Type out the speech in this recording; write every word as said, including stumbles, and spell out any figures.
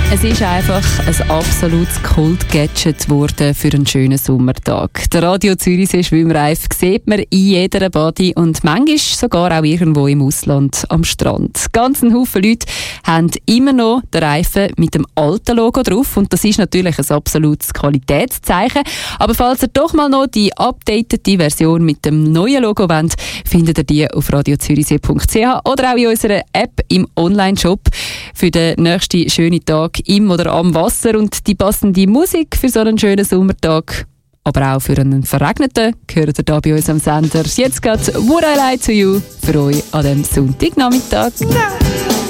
Es ist einfach ein absolutes Kult-Gadget geworden für einen schönen Sommertag. Der Radio Zürichsee Schwimmreif sieht man in jeder Body und manchmal sogar auch irgendwo im Ausland am Strand. Ganz ein Haufen Leute haben immer noch den Reifen mit dem alten Logo drauf und das ist natürlich ein absolutes Qualitätszeichen. Aber falls ihr doch mal noch die updatete Version mit dem neuen Logo wollt, findet ihr die auf radio zürichsee punkt c h oder auch in unserer App im Online-Shop für den nächsten schönen Tag im oder am Wasser und die passende Musik für so einen schönen Sommertag, aber auch für einen verregneten, gehört ihr da bei uns am Sender. Jetzt geht Would I Lie to You für euch an diesem Sonntagnachmittag.